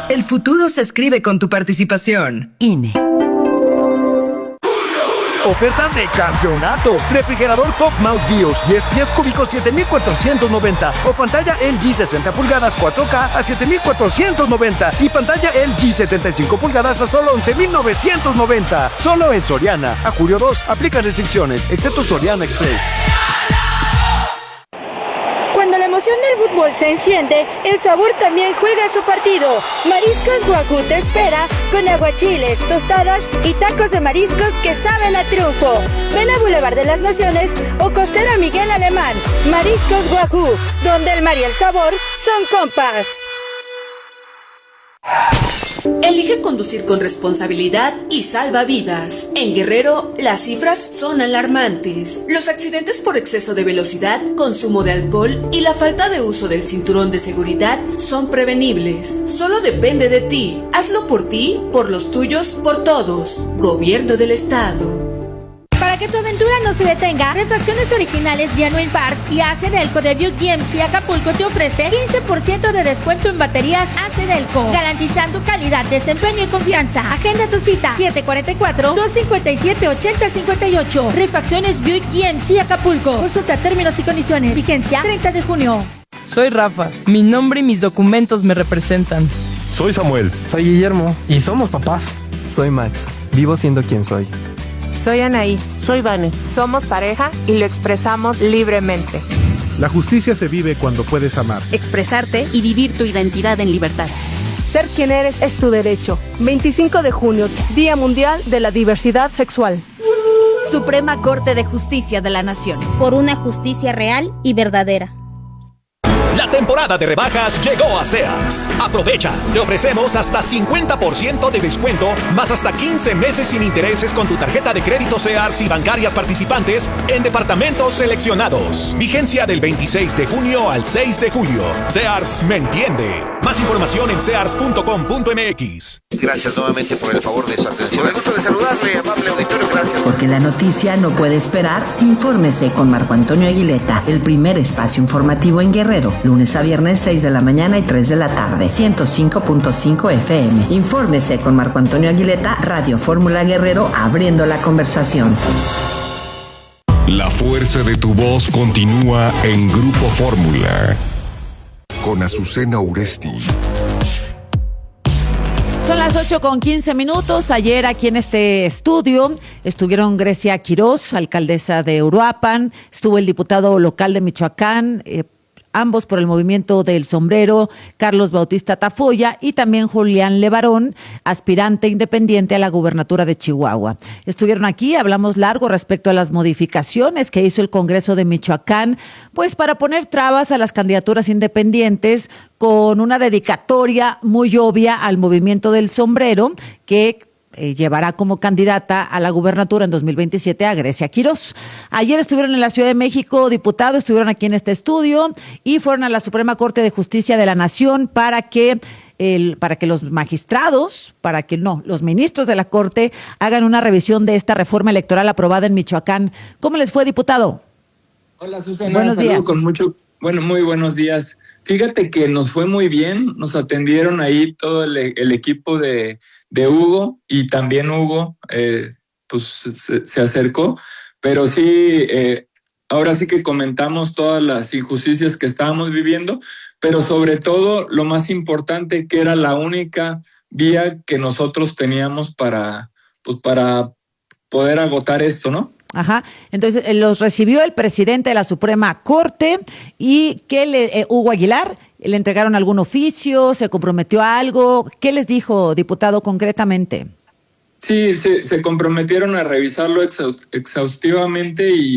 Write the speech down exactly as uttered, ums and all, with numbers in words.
El futuro se escribe con tu participación. I N E. Ofertas de campeonato. Refrigerador Top-Mount Bios diez pies cúbicos siete mil cuatrocientos noventa o pantalla L G sesenta pulgadas cuatro K a siete mil cuatrocientos noventa y pantalla L G setenta y cinco pulgadas a solo once mil novecientos noventa. Solo en Soriana. A julio dos aplican restricciones, excepto Soriana Express. Cuando la emoción del fútbol se enciende, el sabor también juega su partido. Mariscos Wagyu te espera con aguachiles, tostadas y tacos de mariscos que saben a triunfo. Ven a Boulevard de las Naciones o Costera Miguel Alemán. Mariscos Wagyu, donde el mar y el sabor son compas. Elige conducir con responsabilidad y salva vidas. En Guerrero, las cifras son alarmantes. Los accidentes por exceso de velocidad, consumo de alcohol y la falta de uso del cinturón de seguridad son prevenibles. Solo depende de ti. Hazlo por ti, por los tuyos, por todos. Gobierno del Estado. Para que tu aventura no se detenga, Refacciones Originales Genuine Parts y Acedelco de Buick G M C Acapulco te ofrece quince por ciento de descuento en baterías Acedelco, garantizando calidad, desempeño y confianza. Agenda tu cita siete cuatro cuatro, dos cinco siete, ocho cero cinco ocho. Refacciones Buick G M C Acapulco. Consulta términos y condiciones. Vigencia treinta de junio. Soy Rafa. Mi nombre y mis documentos me representan. Soy Samuel. Soy Guillermo. Y somos papás. Soy Max. Vivo siendo quien soy. Soy Anaí. Soy Vane. Somos pareja y lo expresamos libremente. La justicia se vive cuando puedes amar, expresarte y vivir tu identidad en libertad. Ser quien eres es tu derecho. veinticinco de junio, Día Mundial de la Diversidad Sexual. Suprema Corte de Justicia de la Nación. Por una justicia real y verdadera. La temporada de rebajas llegó a Sears. Aprovecha, te ofrecemos hasta cincuenta por ciento de descuento, más hasta quince meses sin intereses con tu tarjeta de crédito Sears y bancarias participantes en departamentos seleccionados. Vigencia del veintiséis de junio al seis de julio. Sears me entiende. Más información en sears punto com punto m x. Gracias nuevamente por el favor de su atención. Me gusta de saludarle, amable auditorio, gracias. Porque la noticia no puede esperar, infórmese con Marco Antonio Aguileta, el primer espacio informativo en Guerrero. Lunes a viernes, seis de la mañana y tres de la tarde, ciento cinco punto cinco F M. Infórmese con Marco Antonio Aguileta, Radio Fórmula Guerrero, abriendo la conversación. La fuerza de tu voz continúa en Grupo Fórmula. Con Azucena Uresti. Son las ocho con quince minutos. Ayer aquí en este estudio estuvieron Grecia Quirós, alcaldesa de Uruapan, estuvo el diputado local de Michoacán, eh, ambos por el Movimiento del Sombrero, Carlos Bautista Tafoya, y también Julián Levarón, aspirante independiente a la gubernatura de Chihuahua. Estuvieron aquí, hablamos largo respecto a las modificaciones que hizo el Congreso de Michoacán, pues para poner trabas a las candidaturas independientes, con una dedicatoria muy obvia al Movimiento del Sombrero, que Eh, llevará como candidata a la gubernatura en dos mil veintisiete a Grecia Quirós. Ayer estuvieron en la Ciudad de México diputados, estuvieron aquí en este estudio y fueron a la Suprema Corte de Justicia de la Nación para que el, para que los magistrados, para que no, los ministros de la Corte hagan una revisión de esta reforma electoral aprobada en Michoacán. ¿Cómo les fue, diputado? Hola, Susana. Buenos días. Con mucho, bueno, muy buenos días. Fíjate que nos fue muy bien, nos atendieron ahí todo el, el equipo de, de Hugo, y también Hugo eh, pues se, se acercó, pero sí, eh, ahora sí que comentamos todas las injusticias que estábamos viviendo, pero sobre todo lo más importante, que era la única vía que nosotros teníamos para, pues para poder agotar esto, ¿no? Ajá, entonces eh, los recibió el presidente de la Suprema Corte y que le, eh, Hugo Aguilar, le entregaron algún oficio, se comprometió a algo. ¿Qué les dijo, diputado, concretamente? Sí, se, se comprometieron a revisarlo exhaustivamente y